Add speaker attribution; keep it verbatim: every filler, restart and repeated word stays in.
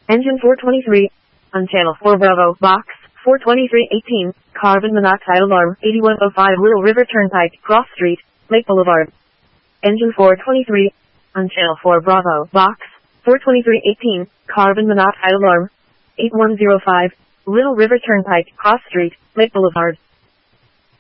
Speaker 1: Engine four twenty-three. On channel four Bravo, box four twenty-three eighteen, carbon monoxide alarm, eighty-one oh five Little River Turnpike, Cross Street, Lake Boulevard. Engine four twenty-three. On channel four Bravo, box four twenty-three eighteen, carbon monoxide alarm, eighty-one oh five, Little River Turnpike, Cross Street, Lake Boulevard.